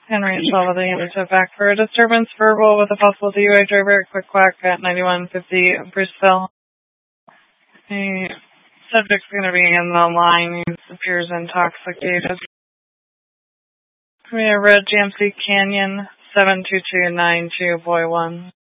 Henry and 12 of the units are back for a disturbance verbal with a possible DUI driver at Quick Quack at 9150 Bruceville. The subject's going to be in the line. He appears intoxicated. We have Red GMC Canyon 72292 Boy 1.